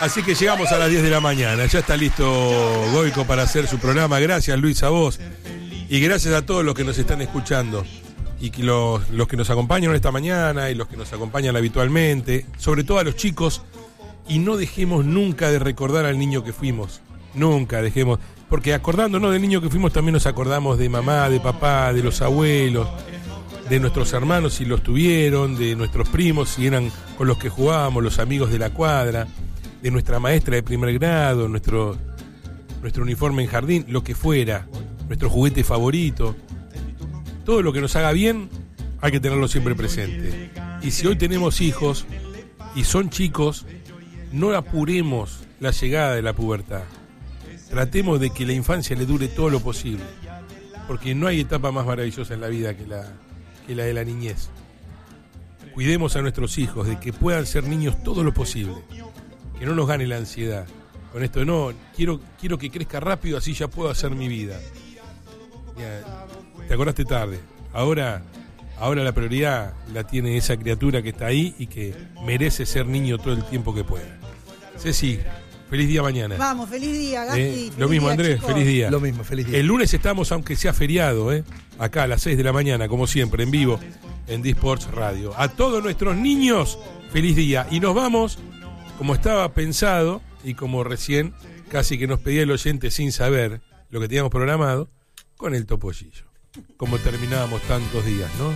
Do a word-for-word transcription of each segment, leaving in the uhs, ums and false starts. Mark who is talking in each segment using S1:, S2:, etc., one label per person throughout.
S1: Así que llegamos a las diez de la mañana. Ya está listo Goico para hacer su programa. Gracias, Luis, a vos. Y gracias a todos los que nos están escuchando. Y que los, los que nos acompañan esta mañana y los que nos acompañan habitualmente. Sobre todo a los chicos. Y no dejemos nunca de recordar al niño que fuimos. Nunca dejemos. Porque acordándonos del niño que fuimos también nos acordamos de mamá, de papá, de los abuelos, de nuestros hermanos si los tuvieron, de nuestros primos si eran con los que jugábamos, los amigos de la cuadra, de nuestra maestra de primer grado, nuestro, nuestro uniforme en jardín, lo que fuera, nuestro juguete favorito. Todo lo que nos haga bien hay que tenerlo siempre presente. Y si hoy tenemos hijos y son chicos, no apuremos la llegada de la pubertad. Tratemos de que la infancia le dure todo lo posible, porque no hay etapa más maravillosa en la vida que la, que la de la niñez. Cuidemos a nuestros hijos de que puedan ser niños todo lo posible, que no nos gane la ansiedad. Con esto no, quiero, quiero que crezca rápido, así ya puedo hacer mi vida. Ya, te acordaste tarde. Ahora, ahora la prioridad la tiene esa criatura que está ahí y que merece ser niño todo el tiempo que pueda. Ceci, feliz día mañana.
S2: Vamos, feliz día, Gasti.
S1: Eh,
S2: feliz
S1: lo mismo,
S2: día,
S1: Andrés,
S2: chicos.
S1: feliz día.
S3: Lo mismo, feliz día.
S1: El lunes estamos, aunque sea feriado, eh, acá a las seis de la mañana, como siempre, en vivo, en D-Sports Radio. A todos nuestros niños, feliz día. Y nos vamos, como estaba pensado, y como recién casi que nos pedía el oyente sin saber lo que teníamos programado, con el topollillo. Como terminábamos tantos días, ¿no?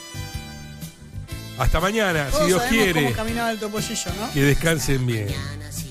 S1: Hasta mañana,
S2: Todos
S1: si Dios
S2: sabemos
S1: quiere.
S2: cómo caminaba el topollillo, ¿no?
S1: Que descansen bien.